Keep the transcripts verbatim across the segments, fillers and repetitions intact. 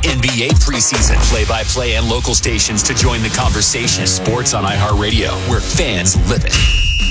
N B A preseason, play-by-play and local stations to join the conversation. Sports on iHeartRadio, where fans live it.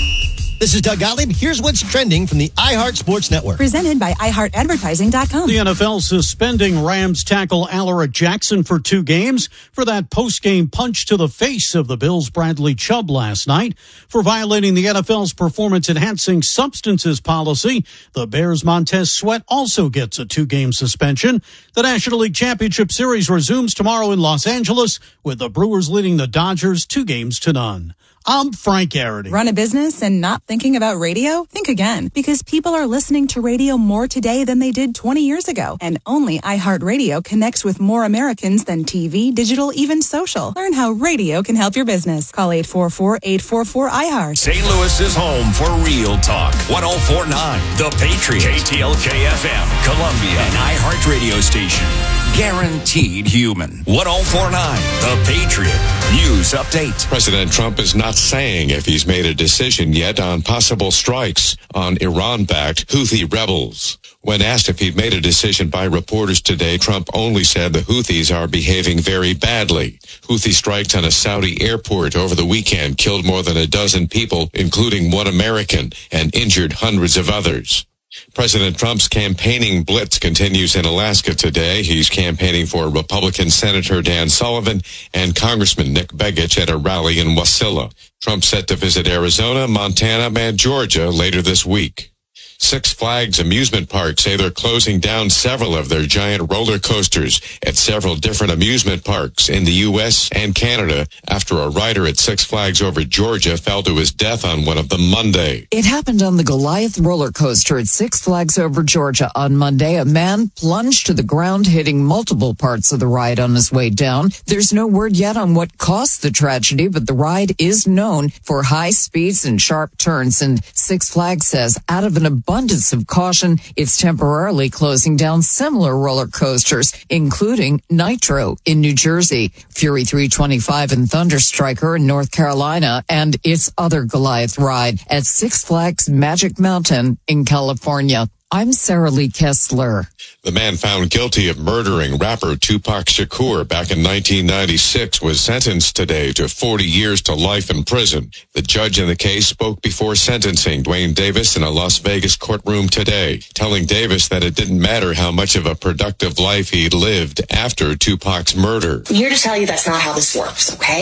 This is Doug Gottlieb. Here's what's trending from the iHeart Sports Network. Presented by i heart advertising dot com. The N F L suspending Rams tackle Alaric Jackson for two games for that post-game punch to the face of the Bills' Bradley Chubb last night. For violating the N F L's performance-enhancing substances policy, the Bears' Montez Sweat also gets a two-game suspension. The National League Championship Series resumes tomorrow in Los Angeles, with the Brewers leading the Dodgers two games to none. I'm Frank Garrity. Run a business and not thinking about radio? Think again, because people are listening to radio more today than they did twenty years ago. And only iHeartRadio connects with more Americans than T V, digital, even social. Learn how radio can help your business. Call eight four four, eight four four, iHeart. Saint Louis is home for Real Talk. one oh four point nine, The Patriot. K T L K F M, Columbia, an iHeart radio station. Guaranteed human. one oh four point nine, The Patriot. News update. President Trump is not saying if he's made a decision yet on possible strikes on Iran-backed Houthi rebels. When asked if he'd made a decision by reporters today, Trump only said the Houthis are behaving very badly. Houthi strikes on a Saudi airport over the weekend killed more than a dozen people, including one American, and injured hundreds of others. President Trump's campaigning blitz continues in Alaska today. He's campaigning for Republican Senator Dan Sullivan and Congressman Nick Begich at a rally in Wasilla. Trump's set to visit Arizona, Montana, and Georgia later this week. Six Flags amusement parks say they're closing down several of their giant roller coasters at several different amusement parks in the U S and Canada after a rider at Six Flags over Georgia fell to his death on one of them Monday. It happened on the Goliath roller coaster at Six Flags over Georgia on Monday. A man plunged to the ground, hitting multiple parts of the ride on his way down. There's no word yet on what caused the tragedy, but the ride is known for high speeds and sharp turns, and Six Flags says out of an abundance of caution, it's temporarily closing down similar roller coasters, including Nitro in New Jersey, Fury three twenty-five and Thunderstriker in North Carolina, and its other Goliath ride at Six Flags Magic Mountain in California. I'm Sarah Lee Kessler. The man found guilty of murdering rapper Tupac Shakur back in nineteen ninety-six was sentenced today to forty years to life in prison. The judge in the case spoke before sentencing Dwayne Davis in a Las Vegas courtroom today, telling Davis that it didn't matter how much of a productive life he'd lived after Tupac's murder. I'm here to tell you that's not how this works, okay?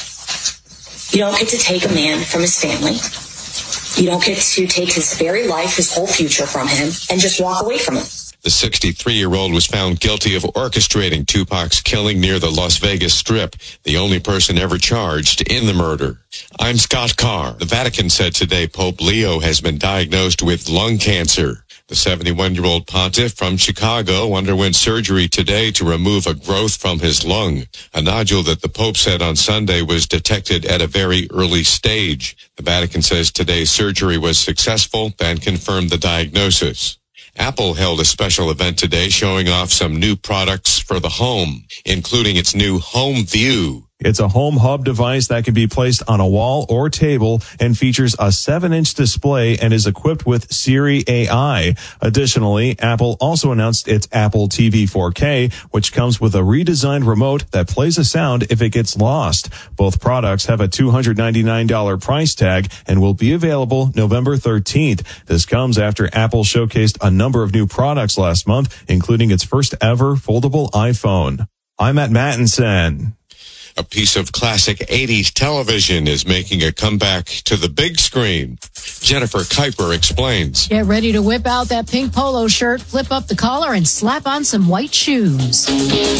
You don't get to take a man from his family. You don't get to take his very life, his whole future from him, and just walk away from him. The sixty-three-year-old was found guilty of orchestrating Tupac's killing near the Las Vegas Strip, the only person ever charged in the murder. I'm Scott Carr. The Vatican said today Pope Leo has been diagnosed with lung cancer. The seventy-one-year-old pontiff from Chicago underwent surgery today to remove a growth from his lung, a nodule that the Pope said on Sunday was detected at a very early stage. The Vatican says today's surgery was successful and confirmed the diagnosis. Apple held a special event today showing off some new products for the home, including its new Home View. It's a home hub device that can be placed on a wall or table and features a seven-inch display and is equipped with Siri A I. Additionally, Apple also announced its Apple T V four K, which comes with a redesigned remote that plays a sound if it gets lost. Both products have a two hundred ninety-nine dollars price tag and will be available November thirteenth. This comes after Apple showcased a number of new products last month, including its first ever foldable iPhone. I'm Matt Mattinson. A piece of classic eighties television is making a comeback to the big screen. Jennifer Kuiper explains. Get ready to whip out that pink polo shirt, flip up the collar, and slap on some white shoes.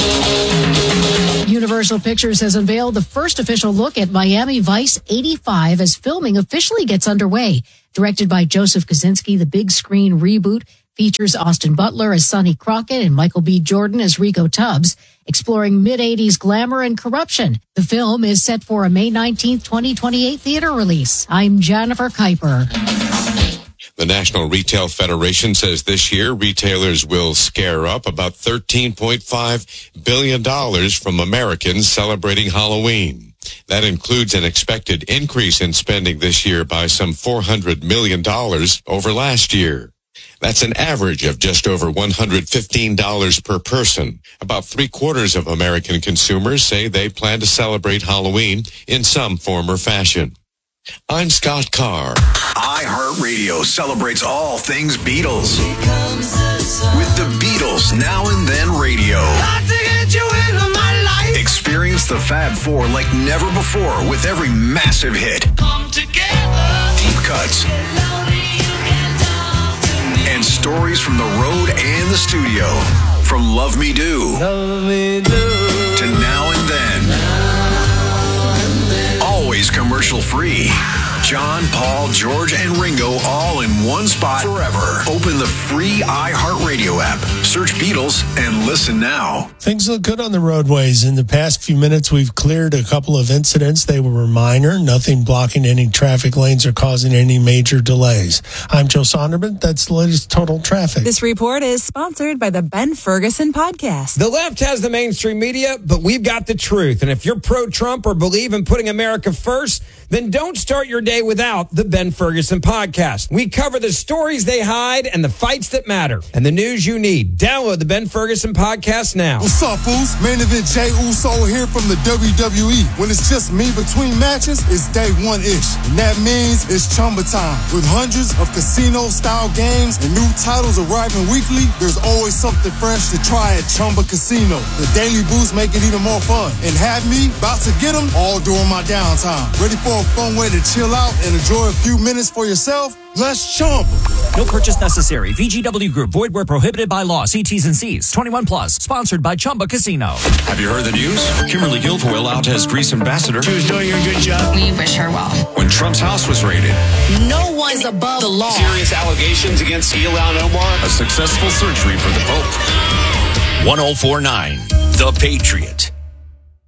Universal Pictures has unveiled the first official look at Miami Vice eighty-five as filming officially gets underway. Directed by Joseph Kosinski, the big screen reboot features Austin Butler as Sonny Crockett and Michael B. Jordan as Rico Tubbs, exploring mid-eighties glamour and corruption. The film is set for a May nineteenth, twenty twenty-eight theater release. I'm Jennifer Kuiper. The National Retail Federation says this year retailers will scare up about thirteen point five billion dollars from Americans celebrating Halloween. That includes an expected increase in spending this year by some four hundred million dollars over last year. That's an average of just over one hundred fifteen dollars per person. About three quarters of American consumers say they plan to celebrate Halloween in some form or fashion. I'm Scott Carr. iHeartRadio celebrates all things Beatles. With the Beatles Now and Then Radio. Experience the Fab Four like never before with every massive hit. Deep cuts. And stories from the road and the studio. From Love Me Do, Love Me Do. To Now and Then. Always commercial free. John, Paul, George, and Ringo all in one spot forever. Open the free iHeartRadio app. Search Beatles and listen now. Things look good on the roadways. In the past few minutes, we've cleared a couple of incidents. They were minor, nothing blocking any traffic lanes or causing any major delays. I'm Joe Sonderman. That's the latest Total Traffic. This report is sponsored by the Ben Ferguson Podcast. The left has the mainstream media, but we've got the truth. And if you're pro-Trump or believe in putting America first, then don't start your day without the Ben Ferguson Podcast. We cover the stories they hide and the fights that matter and the news you need. Download the Ben Ferguson Podcast now. What's up, fools? Main event Jey Uso here from the W W E. When it's just me between matches, it's day one-ish. And that means it's Chumba time. With hundreds of casino-style games and new titles arriving weekly, there's always something fresh to try at Chumba Casino. The daily boosts make it even more fun. And have me about to get them all during my downtime. Ready for a fun way to chill out and enjoy a few minutes for yourself? Let's chump. No purchase necessary. V G W Group. Void where prohibited by law. See T's and C's. twenty-one plus. Sponsored by Chumba Casino. Have you heard the news? Kimberly Guilfoyle out as Greece ambassador. She was doing a good job. We wish her well. When Trump's house was raided. No one is above the law. Serious allegations against Ilhan Omar. A successful surgery for the Pope. one oh four point nine The Patriot.